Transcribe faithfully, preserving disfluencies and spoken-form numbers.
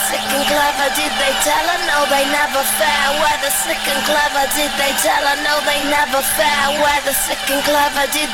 sick and clever, did they tell her? No, they never fair. Whether sick and clever, did they tell her? No, they never fair. Whether sick and clever, did